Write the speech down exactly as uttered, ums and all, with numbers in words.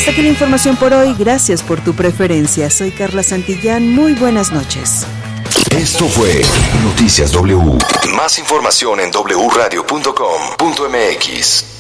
Hasta aquí la información por hoy. Gracias por tu preferencia. Soy Carla Santillán. Muy buenas noches. Esto fue Noticias W. Más información en doble u radio punto com punto m x.